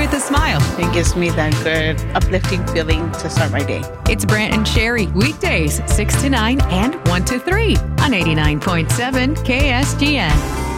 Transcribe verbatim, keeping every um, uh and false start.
with a smile. It gives me that good, uplifting feeling to start my day. It's Brant and Sherry, weekdays, six to nine and one to three on eighty-nine point seven K S G N.